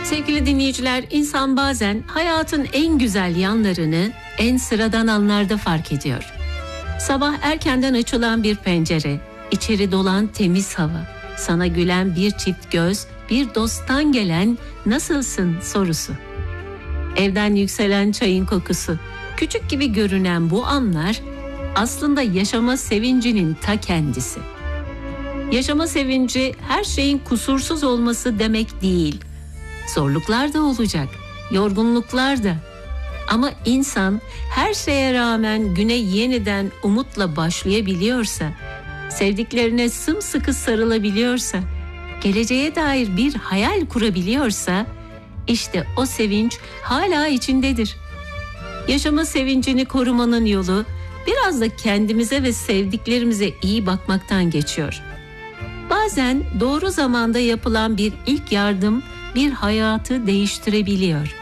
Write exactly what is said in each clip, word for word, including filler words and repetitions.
Sevgili dinleyiciler, insan bazen hayatın en güzel yanlarını en sıradan anlarda fark ediyor. Sabah erkenden açılan bir pencere, içeri dolan temiz hava, sana gülen bir çift göz, bir dosttan gelen "nasılsın" sorusu. Evden yükselen çayın kokusu, küçük gibi görünen bu anlar aslında yaşama sevincinin ta kendisi. Yaşama sevinci her şeyin kusursuz olması demek değil. Zorluklar da olacak, yorgunluklar da. Ama insan her şeye rağmen güne yeniden umutla başlayabiliyorsa, sevdiklerine sımsıkı sarılabiliyorsa, geleceğe dair bir hayal kurabiliyorsa, işte o sevinç hala içindedir. Yaşama sevincini korumanın yolu biraz da kendimize ve sevdiklerimize iyi bakmaktan geçiyor. Bazen doğru zamanda yapılan bir ilk yardım bir hayatı değiştirebiliyor.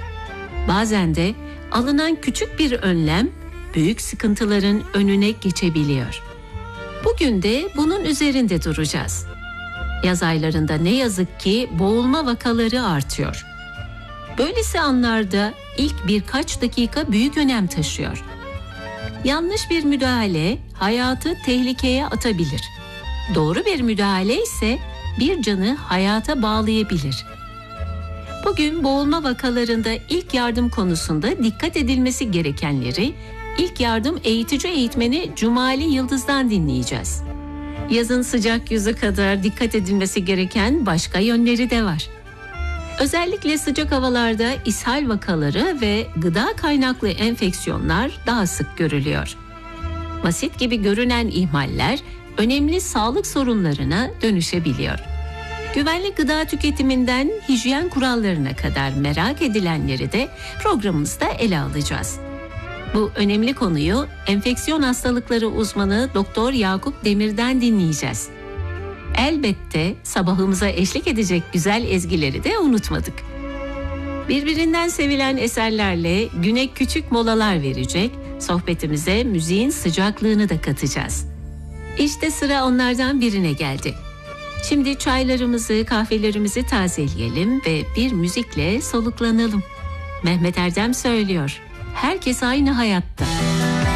Bazen de alınan küçük bir önlem büyük sıkıntıların önüne geçebiliyor. Bugün de bunun üzerinde duracağız. Yaz aylarında ne yazık ki boğulma vakaları artıyor. Böylesi anlarda ilk birkaç dakika büyük önem taşıyor. Yanlış bir müdahale hayatı tehlikeye atabilir. Doğru bir müdahale ise bir canı hayata bağlayabilir. Bugün boğulma vakalarında ilk yardım konusunda dikkat edilmesi gerekenleri ilk yardım eğitici eğitmeni Cumali Yıldız'dan dinleyeceğiz. Yazın sıcak yüzü kadar dikkat edilmesi gereken başka yönleri de var. Özellikle sıcak havalarda ishal vakaları ve gıda kaynaklı enfeksiyonlar daha sık görülüyor. Basit gibi görünen ihmaller önemli sağlık sorunlarına dönüşebiliyor. Güvenli gıda tüketiminden hijyen kurallarına kadar merak edilenleri de programımızda ele alacağız. Bu önemli konuyu enfeksiyon hastalıkları uzmanı Doktor Yakup Demir'den dinleyeceğiz. Elbette sabahımıza eşlik edecek güzel ezgileri de unutmadık. Birbirinden sevilen eserlerle güne küçük molalar verecek, sohbetimize müziğin sıcaklığını da katacağız. İşte sıra onlardan birine geldi. Şimdi çaylarımızı, kahvelerimizi tazeleyelim ve bir müzikle soluklanalım. Mehmet Erdem söylüyor. Herkes aynı hayatta.